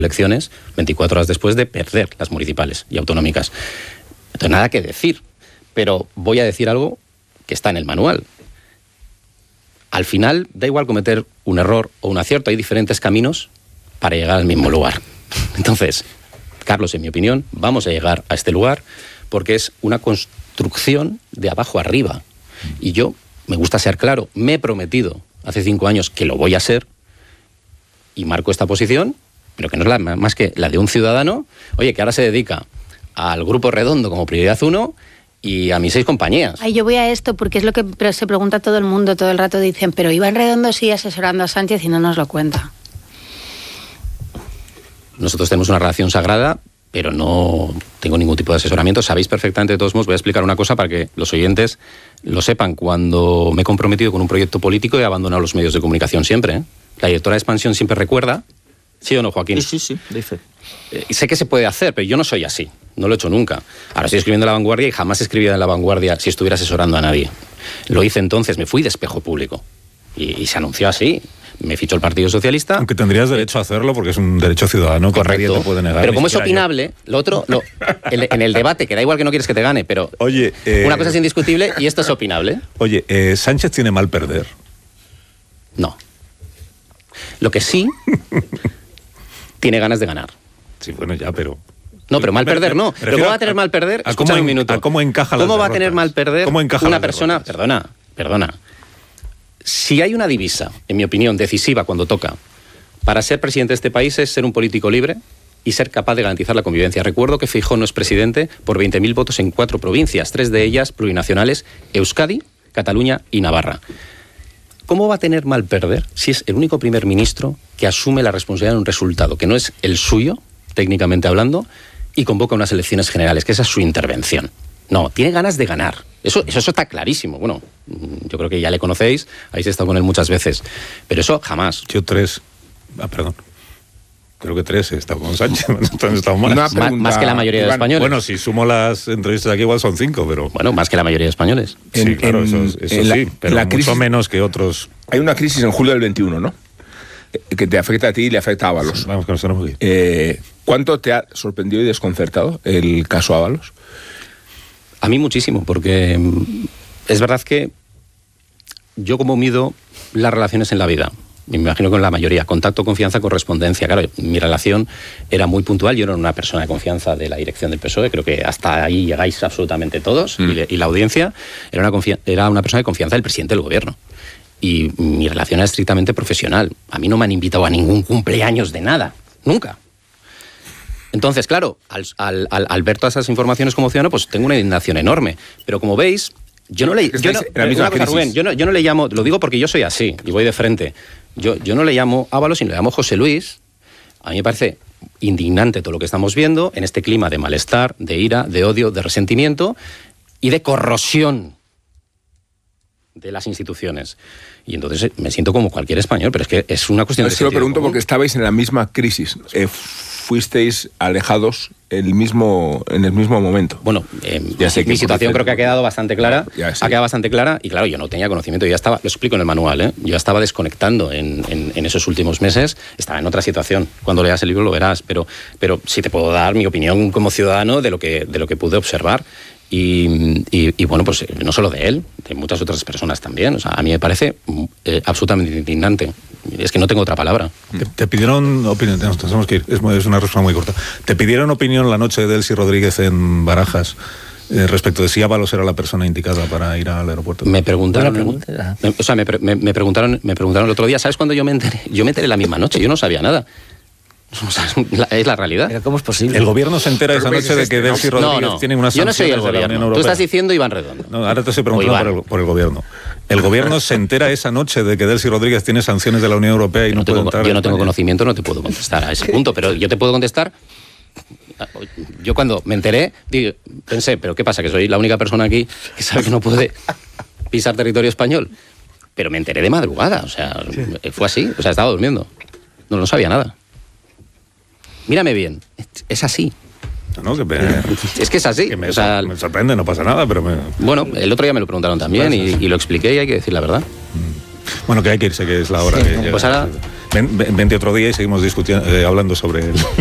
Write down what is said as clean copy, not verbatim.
elecciones 24 horas después de perder las municipales y autonómicas. Entonces, nada que decir. Pero voy a decir algo que está en el manual. Al final, da igual cometer un error o un acierto. Hay diferentes caminos para llegar al mismo lugar. Entonces, Carlos, en mi opinión, vamos a llegar a este lugar porque es una construcción de abajo arriba. Y yo, me gusta ser claro, me he prometido hace 5 años que lo voy a ser y marco esta posición, pero que no es más que la de un ciudadano, oye, que ahora se dedica al Grupo Redondo como prioridad 1 y a mis 6 compañías. Ay, yo voy a esto porque es lo que se pregunta todo el mundo, todo el rato dicen, pero Iván Redondo sigue asesorando a Sánchez y no nos lo cuenta. Nosotros tenemos una relación sagrada, pero no tengo ningún tipo de asesoramiento. Sabéis perfectamente, de todos modos, voy a explicar una cosa para que los oyentes lo sepan. Cuando me he comprometido con un proyecto político he abandonado los medios de comunicación siempre, ¿eh? La directora de Expansión siempre recuerda, ¿sí o no, Joaquín? Sí, dice. Sé que se puede hacer, pero yo no soy así, no lo he hecho nunca. Ahora estoy escribiendo en La Vanguardia y jamás escribiría en La Vanguardia si estuviera asesorando a nadie. Lo hice entonces, me fui de espejo público y se anunció así. Me fichó el Partido Socialista. Aunque tendrías derecho a hacerlo porque es un derecho ciudadano que nadie te puede negar. Pero como es opinable, lo otro, en el debate, que da igual que no quieres que te gane, pero oye, una cosa es indiscutible y esto es opinable. Oye, ¿Sánchez tiene mal perder? No. Lo que sí, tiene ganas de ganar. Sí, bueno, ya, pero... No, pero mal perder no. Pero ¿cómo va a tener mal perder? Escúchame un minuto. ¿Cómo encaja las ¿Cómo va a derrotas? tener mal perder una persona? Derrotas? Perdona. Si hay una divisa, en mi opinión, decisiva cuando toca, para ser presidente de este país es ser un político libre y ser capaz de garantizar la convivencia. Recuerdo que Feijóo no es presidente por 20.000 votos en 4 provincias, 3 de ellas plurinacionales, Euskadi, Cataluña y Navarra. ¿Cómo va a tener mal perder si es el único primer ministro que asume la responsabilidad de un resultado que no es el suyo, técnicamente hablando, y convoca unas elecciones generales, que esa es su intervención? No, tiene ganas de ganar. Eso está clarísimo. Bueno, yo creo que ya le conocéis, habéis estado con él muchas veces, pero eso jamás. Yo 3. Perdón. Creo que 3 he estado con Sánchez. Entonces estado más que la mayoría de españoles. Bueno, si sumo las entrevistas aquí igual son 5, pero... Bueno, más que la mayoría de españoles. Sí, claro, eso sí, pero mucho crisis, menos que otros. Hay una crisis en julio del 21, ¿no? Que te afecta a ti y le afecta a Ábalos. Vamos, que nos tenemos que ir. ¿Cuánto te ha sorprendido y desconcertado el caso Ábalos? A mí muchísimo, porque es verdad que yo como mido las relaciones en la vida, me imagino con la mayoría, contacto, confianza, correspondencia. Claro, mi relación era muy puntual, yo era una persona de confianza de la dirección del PSOE, creo que hasta ahí llegáis absolutamente todos, y la audiencia era una persona de confianza del presidente del gobierno. Y mi relación era estrictamente profesional. A mí no me han invitado a ningún cumpleaños de nada, nunca. Entonces, claro, al ver todas esas informaciones como ciudadano, pues tengo una indignación enorme. Pero como veis, yo no le llamo, lo digo porque yo soy así y voy de frente. Yo no le llamo Ábalos, sino le llamo José Luis. A mí me parece indignante todo lo que estamos viendo en este clima de malestar, de ira, de odio, de resentimiento y de corrosión de las instituciones. Y entonces me siento como cualquier español, pero es que es una cuestión de sentido común. Se lo pregunto porque estabais en la misma crisis. Fuisteis alejados en el mismo momento. Bueno, mi situación creo que ha quedado bastante clara. Ha quedado bastante clara y claro, yo no tenía conocimiento. Yo ya estaba, lo explico en el manual, yo estaba desconectando en esos últimos meses. Estaba en otra situación. Cuando leas el libro lo verás. Pero sí te puedo dar mi opinión como ciudadano de lo que pude observar. Y bueno, pues no solo de él, de muchas otras personas también. O sea, a mí me parece absolutamente indignante. Es que no tengo otra palabra. Te pidieron opinión, tenemos que ir, es una respuesta muy corta. ¿Te pidieron opinión la noche de Delcy Rodríguez en Barajas respecto de si Ábalos era la persona indicada para ir al aeropuerto? Me preguntaron, me preguntaron el otro día, ¿sabes cuándo yo me enteré? Yo me enteré la misma noche, yo no sabía nada. O sea, es la realidad. ¿Pero cómo es posible? El gobierno se entera esa noche de que Delcy Rodríguez tiene unas sanciones. Yo no soy el gobierno. Tú estás diciendo Iván Redondo. No, ahora te estoy preguntando por el gobierno. El gobierno se entera esa noche de que Delcy Rodríguez tiene sanciones de la Unión Europea y no puede entrar. Yo no tengo conocimiento, no te puedo contestar a ese punto, pero yo te puedo contestar. Yo cuando me enteré, pensé, ¿pero qué pasa? ¿Que soy la única persona aquí que sabe que no puede pisar territorio español? Pero me enteré de madrugada, o sea, fue así, o sea, estaba durmiendo. No sabía nada. Mírame bien, es así. No, es que es así. Que me sorprende, no pasa nada, pero... Bueno, el otro día me lo preguntaron también y lo expliqué y hay que decir la verdad. Bueno, que hay que irse, que es la hora que llega. Pues ahora Vente otro día y seguimos discutiendo, hablando sobre él.